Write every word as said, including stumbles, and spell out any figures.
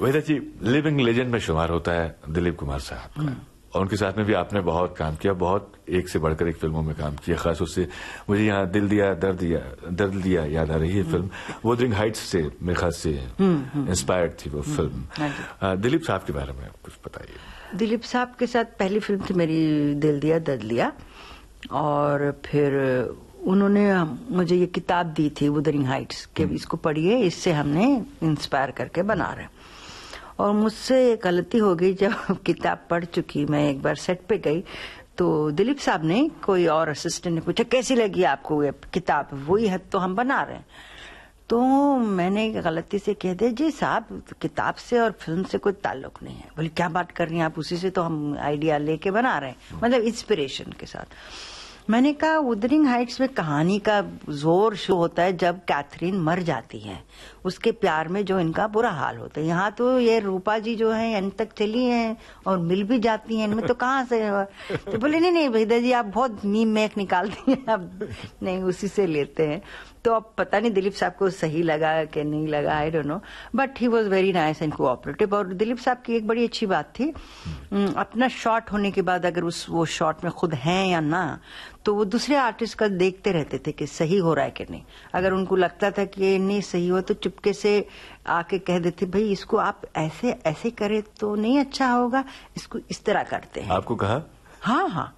वैदा जी, living legend में शुमार होता है दिलीप कुमार साहब का, और उनके साथ में भी आपने बहुत काम किया, बहुत एक से बढ़कर एक फिल्मों में काम किया। खास उससे मुझे यहाँ दिल दिया दर्द दिया दर्द दिया याद आ रही है फिल्म। वुदरिंग हाइट्स से मेरे ख्याल से इंस्पायर्ड थी वो फिल्म। दिलीप साहब के बारे में कुछ बताइए। दिलीप साहब के साथ पहली फिल्म थी मेरी दिल दिया दर्द लिया, और फिर उन्होंने मुझे ये किताब दी थी वुदरिंग हाइट्स के, इसको पढ़िए, इससे हमने इंस्पायर करके बना रहे। और मुझसे एक गलती हो गई, जब किताब पढ़ चुकी मैं एक बार सेट पे गई तो दिलीप साहब ने, कोई और असिस्टेंट ने पूछा कैसी लगी आपको ये किताब, वही है तो हम बना रहे हैं। तो मैंने गलती से कह दिया जी साहब किताब से और फिल्म से कोई ताल्लुक नहीं है। बोले क्या बात कर रही हैं आप, उसी से तो हम आइडिया लेके बना रहे हैं, मतलब इंस्पिरेशन के साथ। मैंने कहा वुदरिंग हाइट्स में कहानी का जोर शुरू होता है जब कैथरीन मर जाती है, उसके प्यार में जो इनका बुरा हाल होता है। यहाँ तो ये रूपा जी जो है अंत तक चली हैं और मिल भी जाती हैं, इनमें तो कहाँ से। तो बोले नहीं नहीं वैदा जी आप बहुत मीम मेक निकालती हैं, अब नहीं उसी से लेते हैं। तो अब पता नहीं दिलीप साहब को सही लगा कि नहीं लगा, I don't know, but he was very nice and cooperative. और दिलीप साहब की एक बड़ी अच्छी बात थी, अपना शॉट होने के बाद अगर उस वो शॉट में खुद हैं या ना, तो वो दूसरे आर्टिस्ट का देखते रहते थे कि सही हो रहा है कि नहीं। अगर उनको लगता था कि ये नहीं सही हो तो चुपके से आके कह देते भाई इसको आप ऐसे ऐसे करें तो नहीं अच्छा होगा, इसको इस तरह करते हैं। आपको कहा? हाँ हाँ